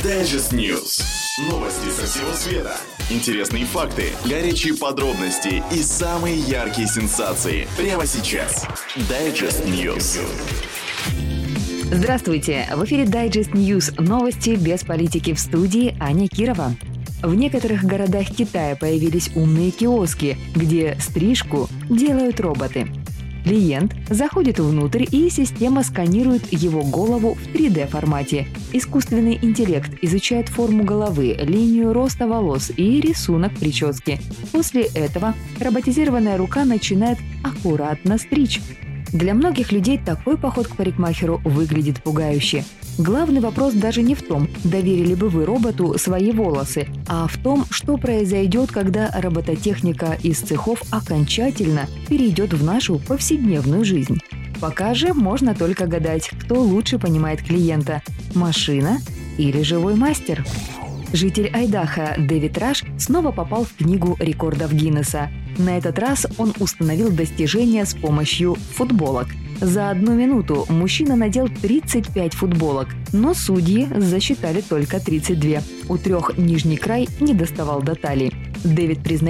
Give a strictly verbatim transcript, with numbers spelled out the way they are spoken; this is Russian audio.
Digest News. Новости со всего света. Интересные факты, горячие подробности и самые яркие сенсации. Прямо сейчас. Digest News. Здравствуйте! В эфире Digest News. Новости без политики, в студии Аня Кирова. В некоторых городах Китая появились умные киоски, где стрижку делают роботы. Клиент заходит внутрь, и система сканирует его голову в три дэ формате. Искусственный интеллект изучает форму головы, линию роста волос и рисунок прически. После этого роботизированная рука начинает аккуратно стричь. Для многих людей такой поход к парикмахеру выглядит пугающе. Главный вопрос даже не в том, доверили бы вы роботу свои волосы, а в том, что произойдет, когда робототехника из цехов окончательно перейдет в нашу повседневную жизнь. Пока же можно только гадать, кто лучше понимает клиента – машина или живой мастер. Житель Айдахо Дэвид Раш снова попал в книгу рекордов Гиннесса. На этот раз он установил достижение с помощью футболок. За одну минуту мужчина надел тридцать пять футболок, но судьи засчитали только тридцать два. У трех нижний край не доставал до талии. Дэвид признает,